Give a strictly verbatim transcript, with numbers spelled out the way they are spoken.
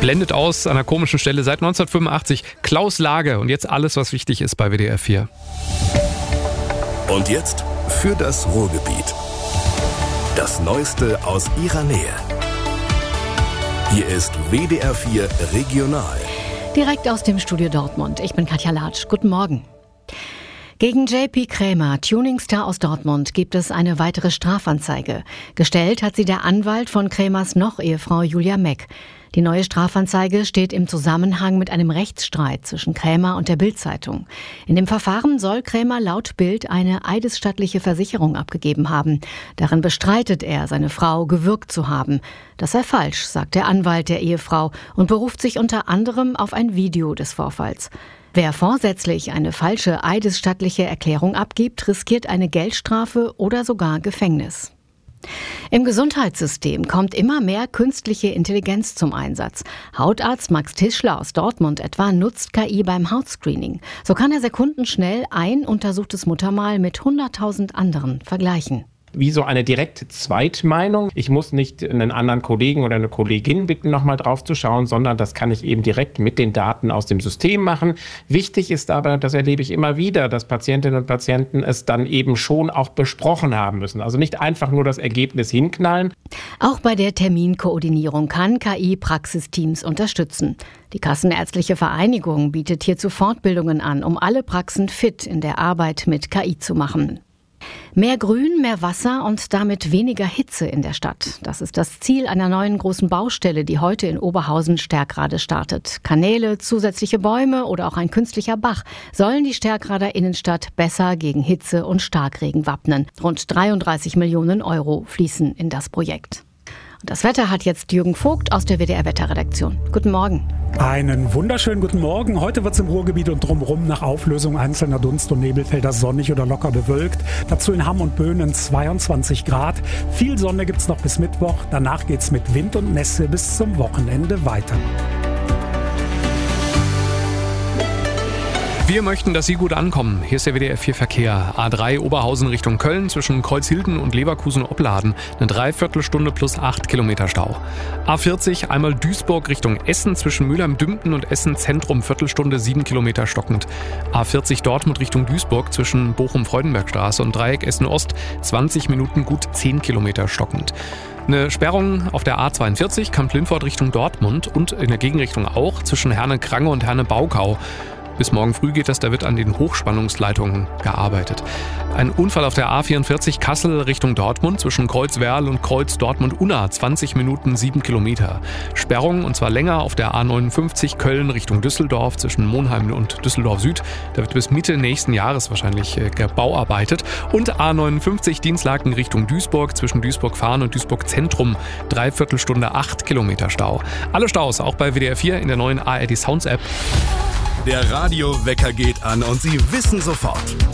blendet aus an einer komischen Stelle seit neunzehnhundertfünfundachtzig. Klaus Lage und jetzt alles, was wichtig ist bei W D R vier. Und jetzt für das Ruhrgebiet. Das Neueste aus ihrer Nähe. Hier ist W D R vier Regional. Direkt aus dem Studio Dortmund. Ich bin Katja Latsch. Guten Morgen. Gegen J P Krämer, Tuningstar aus Dortmund, gibt es eine weitere Strafanzeige. Gestellt hat sie der Anwalt von Krämers Noch-Ehefrau Julia Meck. Die neue Strafanzeige steht im Zusammenhang mit einem Rechtsstreit zwischen Krämer und der Bild-Zeitung. In dem Verfahren soll Krämer laut Bild eine eidesstattliche Versicherung abgegeben haben. Darin bestreitet er, seine Frau gewürgt zu haben. Das sei falsch, sagt der Anwalt der Ehefrau und beruft sich unter anderem auf ein Video des Vorfalls. Wer vorsätzlich eine falsche eidesstattliche Erklärung abgibt, riskiert eine Geldstrafe oder sogar Gefängnis. Im Gesundheitssystem kommt immer mehr künstliche Intelligenz zum Einsatz. Hautarzt Max Tischler aus Dortmund etwa nutzt K I beim Hautscreening. So kann er sekundenschnell ein untersuchtes Muttermal mit hunderttausend anderen vergleichen. Wie so eine direkte Zweitmeinung. Ich muss nicht einen anderen Kollegen oder eine Kollegin bitten, nochmal drauf zu schauen, sondern das kann ich eben direkt mit den Daten aus dem System machen. Wichtig ist aber, das erlebe ich immer wieder, dass Patientinnen und Patienten es dann eben schon auch besprochen haben müssen. Also nicht einfach nur das Ergebnis hinknallen. Auch bei der Terminkoordinierung kann K I Praxisteams unterstützen. Die Kassenärztliche Vereinigung bietet hierzu Fortbildungen an, um alle Praxen fit in der Arbeit mit K I zu machen. Mehr Grün, mehr Wasser und damit weniger Hitze in der Stadt. Das ist das Ziel einer neuen großen Baustelle, die heute in Oberhausen-Stärkrade startet. Kanäle, zusätzliche Bäume oder auch ein künstlicher Bach sollen die Stärkrader Innenstadt besser gegen Hitze und Starkregen wappnen. Rund dreiunddreißig Millionen Euro fließen in das Projekt. Und das Wetter hat jetzt Jürgen Vogt aus der W D R-Wetterredaktion. Guten Morgen. Einen wunderschönen guten Morgen. Heute wird es im Ruhrgebiet und drumherum nach Auflösung einzelner Dunst- und Nebelfelder sonnig oder locker bewölkt. Dazu in Hamm und Böhnen zweiundzwanzig Grad. Viel Sonne gibt's noch bis Mittwoch. Danach geht's mit Wind und Nässe bis zum Wochenende weiter. Wir möchten, dass Sie gut ankommen. Hier ist der W D R vier Verkehr. A drei Oberhausen Richtung Köln zwischen Kreuzhilden und Leverkusen-Opladen. Eine Dreiviertelstunde plus acht Kilometer Stau. A vierzig einmal Duisburg Richtung Essen zwischen Mülheim-Dümpten und Essen Zentrum. Viertelstunde sieben Kilometer stockend. A vierzig Dortmund Richtung Duisburg zwischen Bochum-Freudenbergstraße und Dreieck Essen-Ost. zwanzig Minuten gut zehn Kilometer stockend. Eine Sperrung auf der A zweiundvierzig Kamp-Lindfort Richtung Dortmund und in der Gegenrichtung auch zwischen Herne-Krange und Herne-Baukau. Bis morgen früh geht das, da wird an den Hochspannungsleitungen gearbeitet. Ein Unfall auf der A vierundvierzig Kassel Richtung Dortmund zwischen Kreuz-Werl und Kreuz-Dortmund-Unna, zwanzig Minuten, sieben Kilometer. Sperrung und zwar länger auf der A neunundfünfzig Köln Richtung Düsseldorf zwischen Monheim und Düsseldorf Süd. Da wird bis Mitte nächsten Jahres wahrscheinlich gebauarbeitet. Und A neunundfünfzig Dienstlaken Richtung Duisburg zwischen Duisburg-Fahren und Duisburg-Zentrum, Dreiviertelstunde, acht Kilometer Stau. Alle Staus auch bei W D R vier in der neuen A R D Sounds App. Der Radiowecker geht an und Sie wissen sofort,